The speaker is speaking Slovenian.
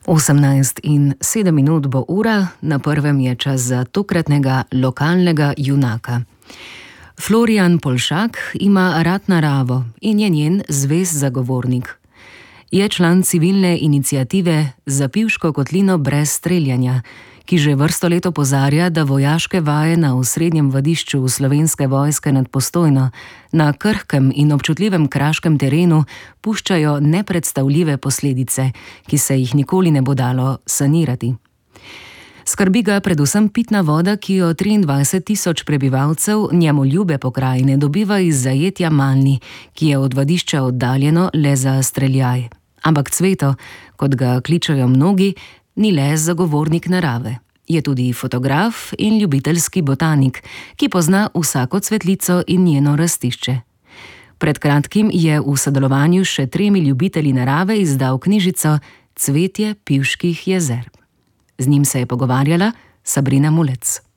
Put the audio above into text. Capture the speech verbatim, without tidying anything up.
osemnajst in sedem minut bo ura, na prvem je čas za tokratnega lokalnega junaka. Florijan Polšak ima rad naravo in je njen zvest zagovornik. Je član civilne iniciative Za Pivško kotlino brez streljanja, ki že vrsto let opozarja, da vojaške vaje na osrednjem vadišču Slovenske vojske nad Postojno na krhkem in občutljivem kraškem terenu puščajo nepredstavljive posledice, ki se jih nikoli ne bo dalo sanirati. Skrbi ga predvsem pitna voda, ki jo triindvajset tisoč prebivalcev njemu ljube pokrajine dobiva iz zajetja Malni, ki je od vadišča oddaljeno le za streljaj. Ampak Cveto, kot ga kličejo mnogi, ni le zagovornik narave. Je tudi fotograf in ljubiteljski botanik, ki pozna vsako cvetlico in njeno rastišče. Pred kratkim je v sodelovanju s še tremi ljubitelji narave izdal knjižico Cvetje Pivških jezer. Z njim se je pogovarjala Sabrina Mulec.